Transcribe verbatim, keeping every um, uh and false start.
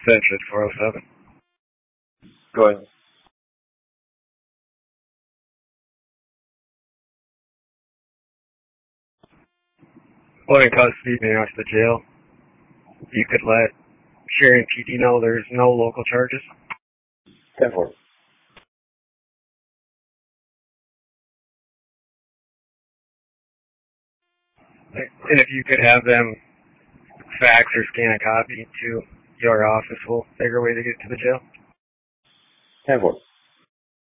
Extension four oh seven. Go ahead. Well, in custody, being out to the jail, you could let Sheridan P D know there's no local charges. ten four. And if you could have them fax or scan a copy to your office, we'll figure a way to get to the jail. ten four.